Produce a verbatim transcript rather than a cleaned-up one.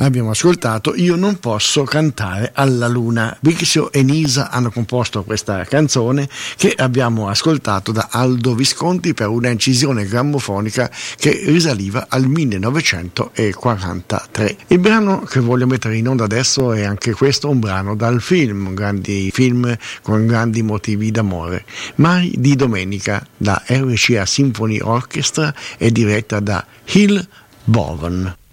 abbiamo ascoltato Io non posso cantare alla luna. Bixio e Nisa hanno composto questa canzone che abbiamo ascoltato da Aldo Visconti per una incisione grammofonica che risaliva al millenovecentoquarantatré. Il brano che voglio mettere in onda adesso è anche questo un brano dal film, grandi film con grandi motivi d'amore. Mai di domenica, da R C A Symphony Orchestra, è diretta da Hill Boven.